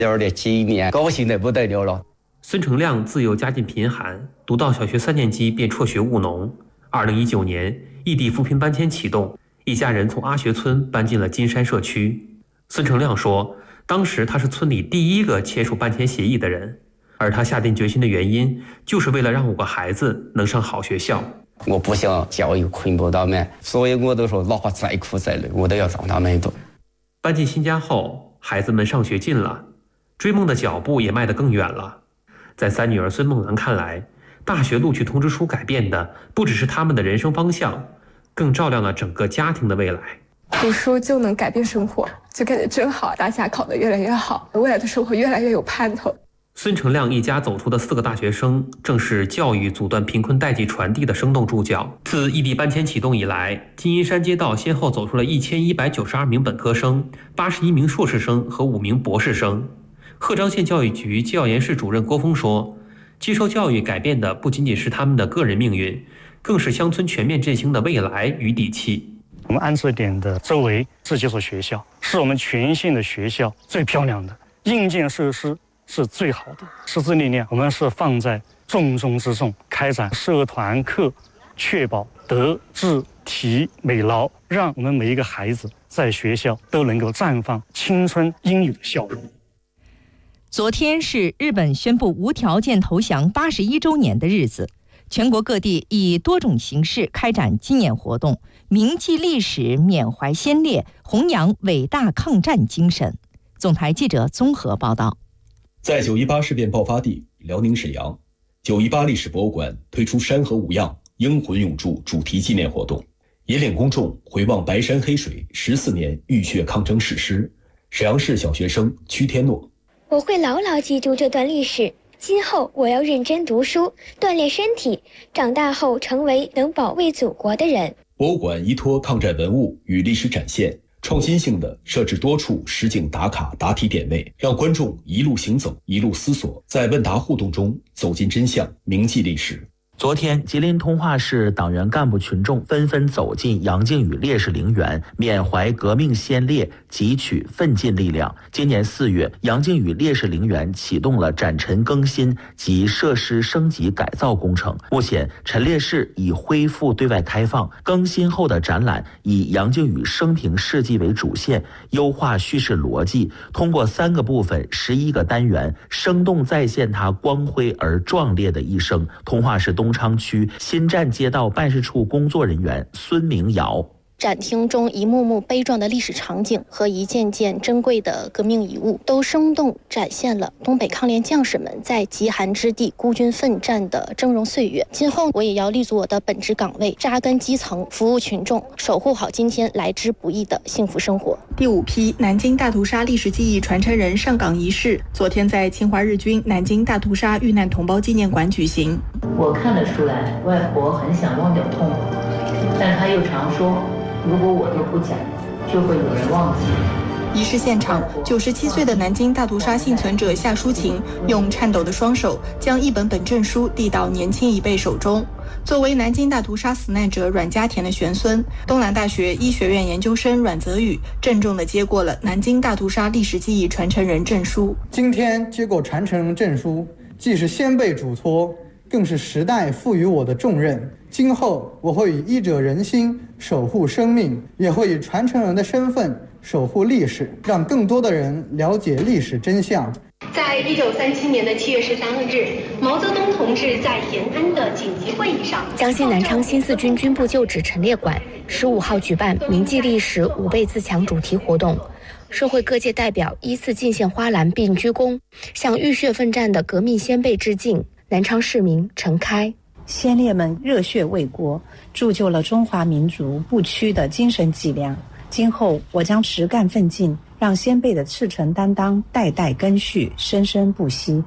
留了几年，高兴得不得了了。 孙成亮自幼家境贫寒，读到小学3年级便辍学务农。2019年，异地扶贫搬迁启动，一家人从阿学村搬进了金山社区。孙成亮说，当时他是村里第一个签署搬迁协议的人，而他下定决心的原因，就是为了让5个孩子能上好学校。 我不想教育困不到们，所以我都说哪怕再苦再累，我都要让他们读。 搬进新家后，孩子们上学近了，追梦的脚步也迈得更远了。在3女儿孙梦兰看来，大学录取通知书改变的不只是他们的人生方向，更照亮了整个家庭的未来。 读书就能改变生活，就感觉真好，大家考得越来越好，未来的生活越来越有盼头。 孙成亮一家走出的4个大学生，正是教育阻断贫困代际传递的生动注脚。自异地搬迁启动以来，金银山街道先后走出了1192名本科生、81名硕士生和5名博士生。鹤岗县教育局教研室主任郭峰说，接受教育改变的不仅仅是他们的个人命运，更是乡村全面振兴的未来与底气。 我们安置点的周围这几所学校，是我们全县的学校最漂亮的，硬件设施是最好的，师资力量我们是放在重中之重，开展社团课，确保德智体美劳，让我们每一个孩子在学校都能够绽放青春应有的笑容。 昨天是日本宣布无条件投降81周年的日子，全国各地以多种形式开展纪念活动，铭记历史，缅怀先烈，弘扬伟大抗战精神。总台记者综合报道。 在9·18事变爆发地辽宁沈阳，9·18历史博物馆推出山河无恙，英魂永驻主题纪念活动，引领公众回望白山黑水14年浴血抗争史诗。沈阳市小学生屈天诺， 我会牢牢记住这段历史，今后我要认真读书，锻炼身体，长大后成为能保卫祖国的人。 博物馆依托抗战文物与历史展现，创新性地设置多处实景打卡答题点位，让观众一路行走，一路思索，在问答互动中走进真相，铭记历史。 昨天，吉林通化市党员干部群众纷纷走进杨靖宇烈士陵园，缅怀革命先烈，汲取奋进力量。今年4月，杨靖宇烈士陵园启动了展陈更新及设施升级改造工程。目前，陈列室已恢复对外开放，更新后的展览以杨靖宇生平事迹为主线，优化叙事逻辑，通过3个部分、11个单元，生动再现他光辉而壮烈的一生。通化市东昌区新站街道办事处工作人员孙明尧， 展厅中一幕幕悲壮的历史场景和一件件珍贵的革命遗物，都生动展现了东北抗联将士们在极寒之地孤军奋战的峥嵘岁月。今后我也要立足我的本职岗位，扎根基层，服务群众，守护好今天来之不易的幸福生活。 第5批南京大屠杀历史记忆传承人上岗仪式昨天在侵华日军南京大屠杀遇难同胞纪念馆举行。 我看得出来，外婆很想忘掉痛苦，但她又常说，如果我都不讲，就会有人忘记。 仪式现场，97岁的南京大屠杀幸存者夏淑琴用颤抖的双手将一本本证书递到年轻一辈手中。作为南京大屠杀死难者阮家田的玄孙，东南大学医学院研究生阮泽宇郑重地接过了南京大屠杀历史记忆传承人证书。 今天接过传承人证书，既是先辈嘱托，更是时代赋予我的重任。今后我会以医者仁心，守护生命，也会以传承人的身份守护历史，让更多的人了解历史真相。 在1937年的7月13日，毛泽东同志在延安的紧急会议上， 江西南昌新四军军部旧址陈列馆15号举办铭记历史5倍自强主题活动，社会各界代表依次进献花篮并鞠躬，向浴血奋战的革命先辈致敬。南昌市民陈开， 先烈们热血为国，铸就了中华民族不屈的精神脊梁。今后我将实干奋进，让先辈的赤诚担当代代根续，生生不息。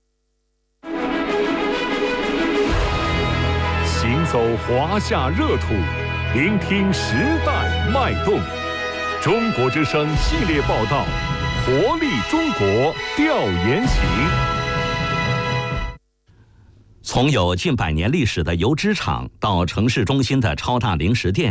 行走华夏热土，聆听时代脉动。中国之声系列报道，活力中国调研行。 从有近100年历史的油脂厂到城市中心的超大零食店，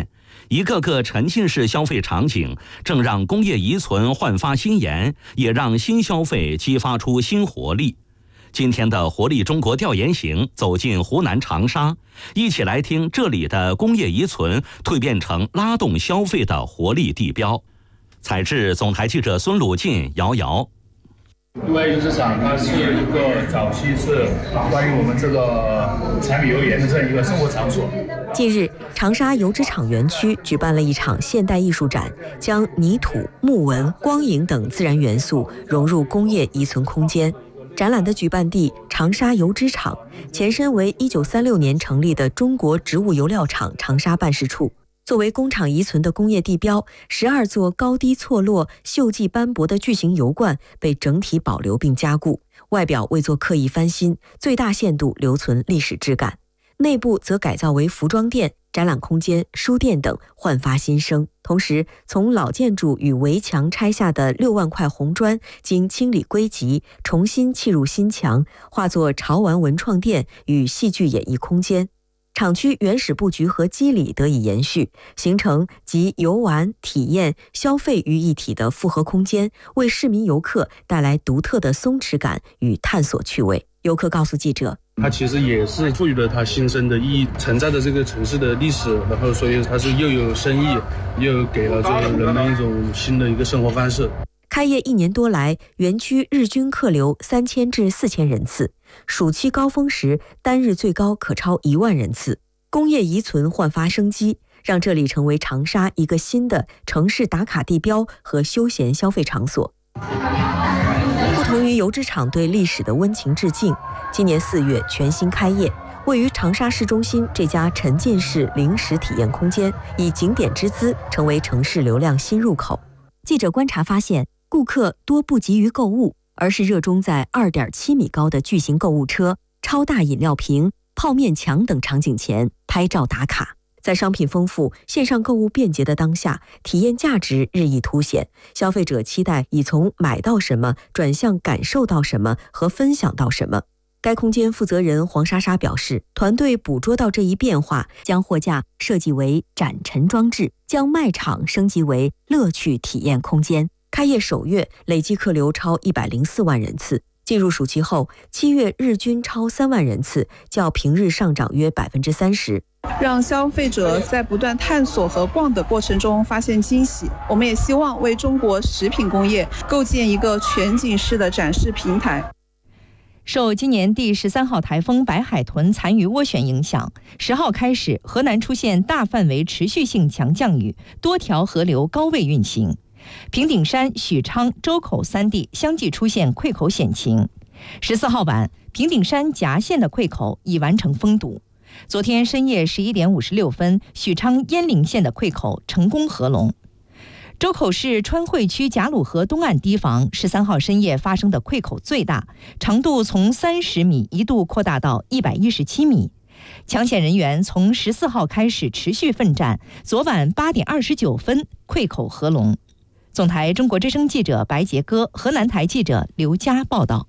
一个个沉浸式消费场景正让工业遗存焕发新颜，也让新消费激发出新活力。今天的活力中国调研行走进湖南长沙，一起来听这里的工业遗存蜕变成拉动消费的活力地标。采制总台记者孙鲁进、瑶瑶。 因为油脂厂它是一个早期是关于我们这个柴米油盐的这样一个生活场所。 近日，长沙油脂厂园区举办了一场现代艺术展，将泥土、木纹、光影等自然元素融入工业遗存空间。展览的举办地长沙油脂厂，前身为1936年成立的中国植物油料厂长沙办事处。作为工厂遗存的工业地标，12座高低错落、锈迹斑驳的巨型油罐被整体保留并加固，外表未做刻意翻新，最大限度留存历史质感。内部则改造为服装店、展览空间、书店等，焕发新生。同时，从老建筑与围墙拆下的6万块红砖，经清理归集，重新砌入新墙，化作潮玩文创店与戏剧演艺空间。厂区原始布局和肌理得以延续，形成集游玩、体验、消费于一体的复合空间，为市民游客带来独特的松弛感与探索趣味。游客告诉记者， 它其实也是赋予了它新生的意义，承载着这个城市的历史，然后所以它是又有深意，又给了人们一种新的一个生活方式。 开业1年多来，园区日均客流3000至4000人次，暑期高峰时单日最高可超1万人次。工业遗存焕发生机，让这里成为长沙一个新的城市打卡地标和休闲消费场所。不同于油脂厂对历史的温情致敬，今年4月全新开业，位于长沙市中心这家沉浸式零食体验空间，以景点之姿成为城市流量新入口。记者观察发现，顾客多不急于购物，而是热衷在2.7米高的巨型购物车、超大饮料瓶、泡面墙等场景前拍照打卡。在商品丰富、线上购物便捷的当下，体验价值日益凸显。消费者期待已从买到什么转向感受到什么和分享到什么。该空间负责人黄莎莎表示，团队捕捉到这一变化，将货架设计为展陈装置，将卖场升级为乐趣体验空间。开业首月累计客流超104万人次，进入暑期后，7月日均超3万人次，较平日上涨约30%。 让消费者在不断探索和逛的过程中发现惊喜。我们也希望为中国食品工业构建一个全景式的展示平台。 受今年第13号台风白海豚残余涡旋影响，10号开始，河南出现大范围持续性强降雨，多条河流高位运行。平顶山、许昌、周口3地相继出现溃口险情。14号晚，平顶山夹县的溃口已完成封堵。昨天深夜11点56分，许昌鄢陵县的溃口成功合龙。周口市川汇区贾鲁河东岸堤防13号深夜发生的溃口最大，长度从30米一度扩大到117米。抢险人员从14号开始持续奋战，昨晚8点29分溃口合龙。总台中国之声记者白杰哥，河南台记者刘佳报道。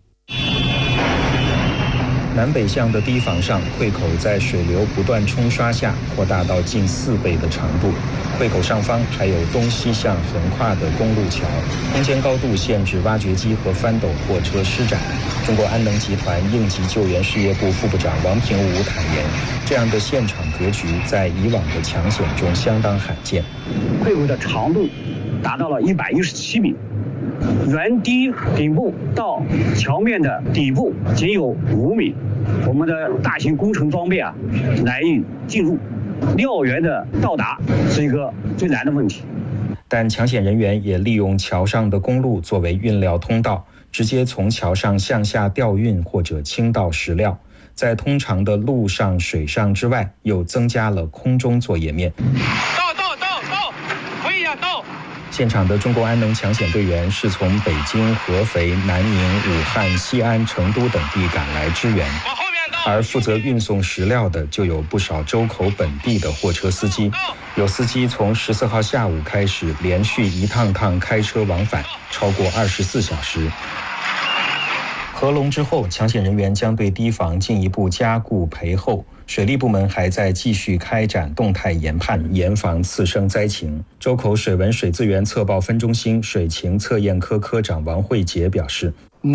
南北向的堤防上，溃口在水流不断冲刷下扩大到近4倍的长度。溃口上方还有东西向横跨的公路桥，空间高度限制挖掘机和翻斗货车施展。中国安能集团应急救援事业部副部长王平武坦言，这样的现场格局在以往的抢险中相当罕见。 溃口的长度达到了117米。原堤顶部到桥面的底部仅有5米，我们的大型工程装备难以进入，料源的到达是一个最难的问题。 但抢险人员也利用桥上的公路作为运料通道，直接从桥上向下调运或者倾倒石料，在通常的陆上、水上之外，又增加了空中作业面。 到，可以到。 现场的中国安能抢险队员是从北京、合肥、南宁、武汉、西安、成都等地赶来支援，而负责运送石料的就有不少周口本地的货车司机，有司机从14号下午开始连续一趟趟开车往返，超过24小时。合合龙之后，抢险人员将对堤防进一步加固培厚。水利部门还在继续开展动态研判，严防次生灾情。周口水文水资源测报分中心水情测验科科长王慧杰表示，